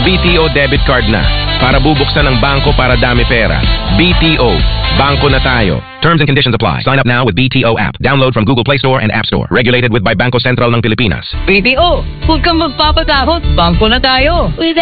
BTO debit card na. Para bubuksan ang bangko para dami pera. BTO. Bangko na tayo. Terms and conditions apply. Sign up now with BTO app. Download from Google Play Store and App Store. Regulated by Bangko Sentral ng Pilipinas. BTO, huwag kang magpapatakot. Bangko na tayo.